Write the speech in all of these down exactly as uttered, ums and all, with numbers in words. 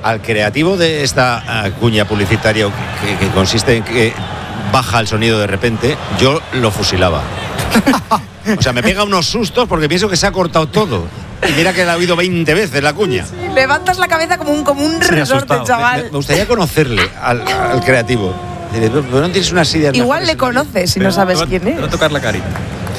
al creativo de esta uh, cuña publicitaria que, que consiste en que baja el sonido de repente, yo lo fusilaba. O sea, me pega unos sustos porque pienso que se ha cortado todo. Y mira que la he oído veinte veces la cuña. Sí, sí. Levantas la cabeza como un, como un resorte, chaval. Me, me gustaría conocerle al, al creativo. ¿Pero no tienes unas ideas? Igual le conoces si no sabes no, quién es. No tocar la carita.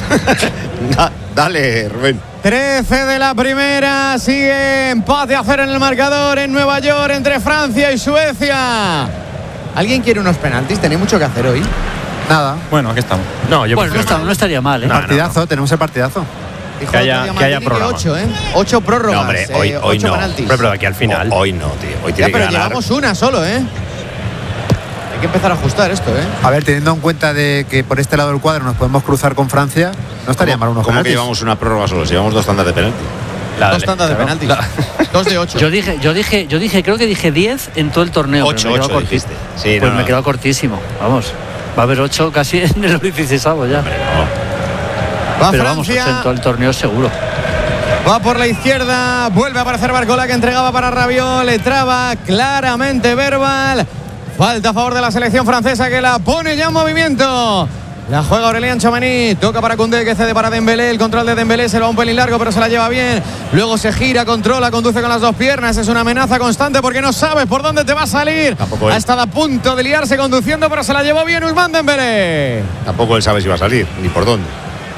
da, dale, Rubén. trece de la primera, sigue empate a cero en el marcador en Nueva York entre Francia y Suecia. ¿Alguien quiere unos penaltis? ¿Tenéis mucho que hacer hoy? Nada. Bueno, aquí estamos. No, yo bueno, no, está, no estaría mal, ¿eh? No, partidazo, no, no. tenemos el partidazo. Dijo que haya, que haya prórroga. Ocho, ¿eh? Ocho prórrogas. No, hombre, hoy, eh, hoy ocho no. penaltis. Pero, pero aquí al final. O, hoy no, tío. Hoy tiene ya, pero que ganar. llevamos una solo, ¿eh? Hay que empezar a ajustar esto, ¿eh? A ver, teniendo en cuenta de que por este lado del cuadro nos podemos cruzar con Francia, no estaría mal unos ¿Cómo penaltis? que llevamos una prórroga solo? Si llevamos dos tandas de penalti. La, dos tandas claro, de penaltis. La, dos de ocho. Yo dije, yo dije, yo dije, creo que dije diez en todo el torneo. Ocho, pero me ocho dijiste. Sí, pues no, me no. quedo cortísimo. Vamos. Va a haber ocho casi en el dieciseisavo ya. Hombre, no. Va pero Francia. Vamos, en todo el torneo seguro. Va por la izquierda, vuelve a aparecer Barcola que entregaba para Rabiot, le traba claramente Verbal. Falta a favor de la selección francesa que la pone ya en movimiento. La juega Aurélien Tchouameni, toca para Koundé que cede para Dembélé, el control de Dembélé se lo va un pelín largo pero se la lleva bien, luego se gira, controla, conduce con las dos piernas, es una amenaza constante porque no sabes por dónde te va a salir. Tampoco ha él. estado a punto de liarse conduciendo pero se la llevó bien Ousmane Dembélé. Tampoco él sabe si va a salir, ni por dónde.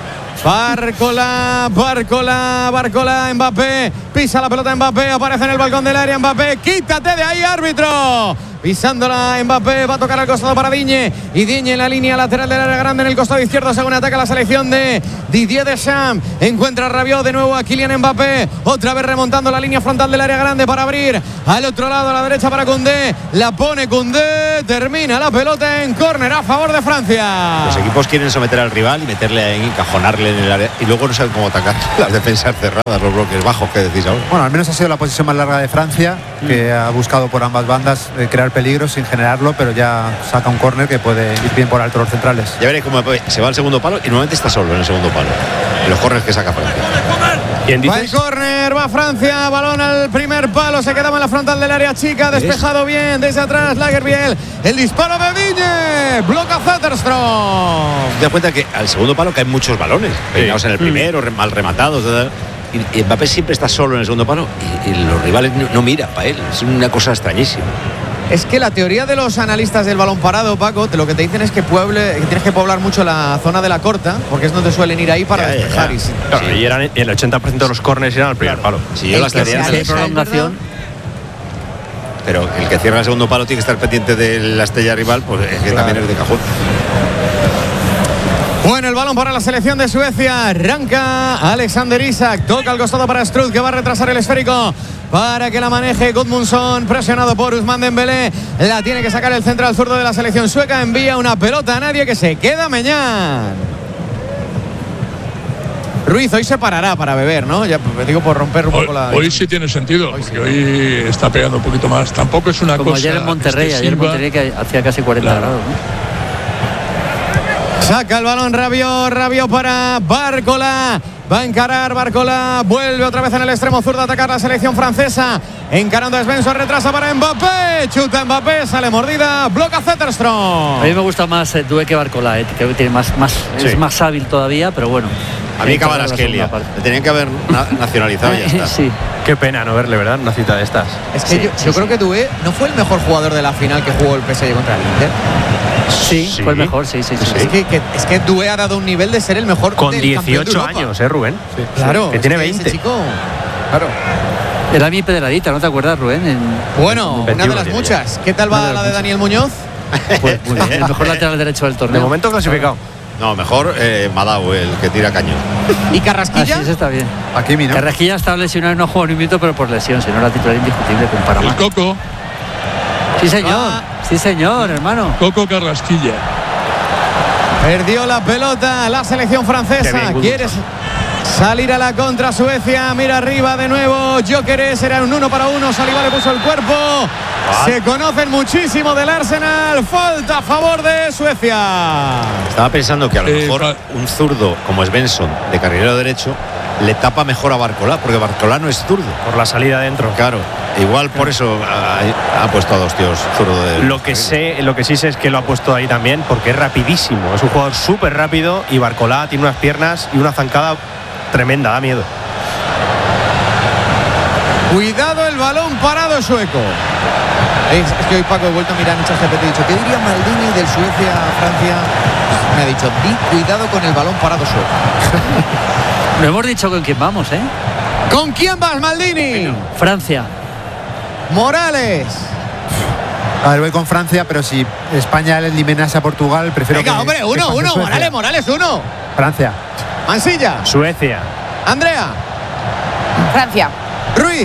Barcola, Barcola, Barcola, Mbappé, pisa la pelota Mbappé, aparece en el balcón del área Mbappé, quítate de ahí árbitro. Pisándola Mbappé, va a tocar al costado para Digne y Digne en la línea lateral del área grande en el costado izquierdo según ataca la selección de Didier Deschamps. Encuentra a Rabiot de nuevo a Kylian Mbappé, otra vez remontando la línea frontal del área grande para abrir al otro lado a la derecha para Koundé, la pone Koundé, termina la pelota en córner a favor de Francia. Los equipos quieren someter al rival y meterle ahí, encajonarle en el área y luego no saben cómo atacar las defensas cerradas, los bloques bajos que decís ahora. Bueno, al menos ha sido la posición más larga de Francia, mm. que ha buscado por ambas bandas eh, crear peligro sin generarlo, pero ya saca un córner que puede ir bien por alto los centrales. Ya veréis cómo se va al segundo palo y normalmente está solo en el segundo palo, en los córners que saca Francia. ¿Quién dice? Va el córner, va Francia, balón al primer palo, se quedaba en la frontal del área chica, despejado bien desde atrás Lagerbiel, el disparo de Digne, bloca Zetterstrom. Te das cuenta que al segundo palo caen muchos balones, peinados sí. en el primero, mm. mal rematados, y, y Mbappé siempre está solo en el segundo palo y, y los rivales no, no miran para él, es una cosa extrañísima. Es que la teoría de los analistas del balón parado, Paco, te lo que te dicen es que, pueble, que tienes que poblar mucho la zona de la corta, porque es donde suelen ir ahí para ya, despejar. Ya, ya. Y, claro, sí. y eran, el ochenta por ciento de los córneres eran al primer claro. palo. Si yo las teorías de prolongación. Pero el que cierra el segundo palo tiene que estar pendiente de la estrella rival, pues es que claro. también es de cajón. Bueno, el balón para la selección de Suecia. Arranca Alexander Isak. Toca al costado para Struth, que va a retrasar el esférico para que la maneje Gudmundsson, presionado por Ousmane Dembélé. La tiene que sacar el central zurdo de la selección sueca. Envía una pelota a nadie que se queda Meñán. Ruiz hoy se parará para beber, ¿no? Ya digo por romper un hoy, poco la... Hoy sí tiene sentido, hoy porque sí. hoy está pegando un poquito más. Tampoco es una Como cosa... Como ayer en Monterrey, excesiva. ayer en Monterrey que hacía casi cuarenta claro. grados, ¿no? Saca el balón Rabiot, Rabiot para Barcola. Va a encarar Barcola, vuelve otra vez en el extremo zurdo a atacar la selección francesa. Encarando a Svensson, retrasa para Mbappé. Chuta Mbappé, sale mordida, bloca Zetterstrom. A mí me gusta más eh, Due que Barcola, eh. creo que tiene más, más, sí. es más hábil todavía, pero bueno. A mí Kvaratskhelia, le tenían que haber na nacionalizado y ya está. Sí. Qué pena no verle, ¿verdad? Una cita de estas. Es que sí, yo, sí, yo sí. creo que Due no fue el mejor jugador de la final que jugó el P S G contra el Inter. Sí, sí, fue el mejor, sí, sí, sí. sí. Es, que, que, es que Due ha dado un nivel de ser el mejor con del dieciocho años, ¿eh, Rubén? Sí. Claro. Que tiene es que veinte. Ese chico, claro. Era mi pedradita, ¿no te acuerdas, Rubén? En, bueno, en una de las muchas. ¿Qué tal va la de Daniel Muñoz? Pues muy bien, el mejor lateral derecho del torneo. De momento clasificado. No, mejor eh, Madao, el que tira cañón. ¿Y Carrasquilla? Ah, sí, está bien. Aquí, mira. Carrasquilla estaba lesionado y no jugó ni un minuto, pero por lesión, si no era titular indiscutible con Panamá. El Coco. Sí, señor. Ah. Sí, señor, hermano. Coco Carrasquilla. Perdió la pelota la selección francesa. ¿Quieres salir a la contra Suecia? Mira arriba de nuevo. Gyökeres, era un uno para uno. Saliba le puso el cuerpo. ¿What? Se conocen muchísimo del Arsenal. Falta a favor de Suecia. Estaba pensando que a lo eh, mejor un zurdo como Svensson, de carrilero derecho, le tapa mejor a Barcolá, porque Barcolá no es zurdo. Por la salida adentro. Claro, igual por eso ha, ha puesto a dos tíos zurdo de... Lo que sé, lo que sí sé es que lo ha puesto ahí también porque es rapidísimo. Es un jugador súper rápido y Barcolá tiene unas piernas y una zancada tremenda, da miedo. Cuidado el balón parado sueco. Es, es que hoy Paco he vuelto a mirar en ChatGPT y he dicho, ¿qué diría Maldini del Suecia-Francia? Me ha dicho, di cuidado con el balón parado sueco. No hemos dicho con quién vamos, ¿eh? ¿Con quién vas, Maldini? Francia. Morales. A ver, voy con Francia, pero si España le eliminase a Portugal, prefiero Venga, que, hombre, que uno, pase uno, Suecia. Morales, Morales, uno. Francia. Mansilla. Suecia. Andrea. Francia. Ruiz.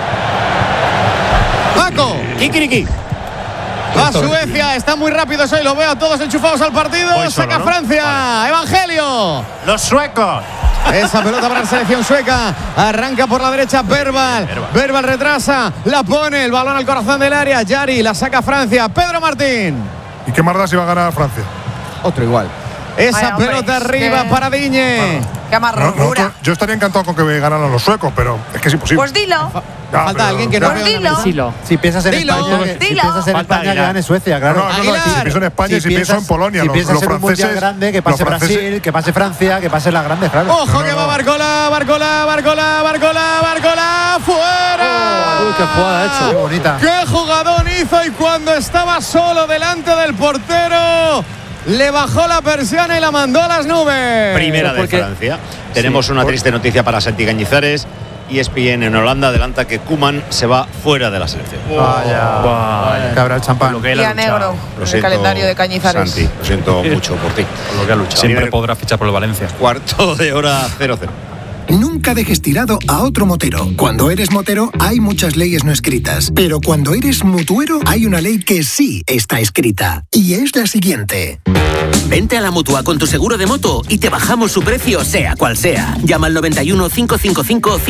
Paco. Kikiriki. Va Suecia, está muy rápido hoy, lo veo todos enchufados al partido. Voy solo, Saca ¿no? Francia. Vale. Evangelio. Los suecos. Esa pelota para la selección sueca. Arranca por la derecha Verbal. Verbal retrasa. La pone. El balón al corazón del área. Yari la saca Francia. Pedro Martín. ¿Y qué más da si va a ganar Francia? Otro igual. Esa Ay, hombre, pelota es arriba que- para Diñe. Qué amargura. No, no, yo estaría encantado con que ganaran los suecos, pero es que es imposible. Pues dilo. Ya, Falta pero- alguien que no ya. Pues vea la dilo. mesa. Silo. Si piensas en Dilo. España, que, si Dilo. piensas en Falta España que Aguilar. gane Suecia, No, claro. no, no, no, Aguilar. si pienso en España y si, pienso en Polonia, si los, piensas los en un mundial franceses. grande, que los pase franceses- Brasil, que pase Francia, que pase las grandes, claro. Ojo No, que no, va no. Barcola, Barcola, Barcola, Barcola, Barcola. ¡Fuera! Uy, qué jugada ha Qué hecho. bonita. ¡Qué jugadón hizo! Y cuando estaba solo delante del portero, le bajó la persiana y la mandó a las nubes. Primera de porque- Francia. Tenemos Sí, una por- triste noticia para Santi Cañizares. E S P N en Holanda adelanta que Koeman se va fuera de la selección. Vaya. Vaya. Que habrá el champán. Lo que él Día ha luchado. negro. Lo En el siento, calendario de Cañizares. Santi, lo siento mucho por ti. Lo que ha luchado. Siempre Siempre podrá fichar por el Valencia. Cuarto de hora cero cero. Nunca dejes tirado a otro motero. Cuando eres motero hay muchas leyes no escritas, pero cuando eres mutuero hay una ley que sí está escrita. Y es la siguiente. Vente a la Mutua con tu seguro de moto y te bajamos su precio sea cual sea. Llama al noventa y uno, cinco cinco cinco